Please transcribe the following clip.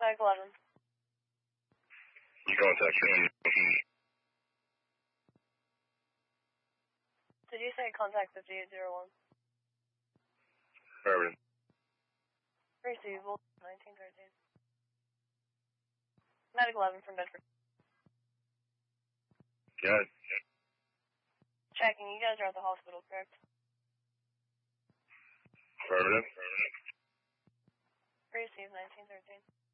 Medic 11. You contact me. Did you say contact 5801? Affirmative. Receivable, 1913. Medic 11 from Bedford. Got it. Checking, you guys are at the hospital, correct? Affirmative. Receive, 1913.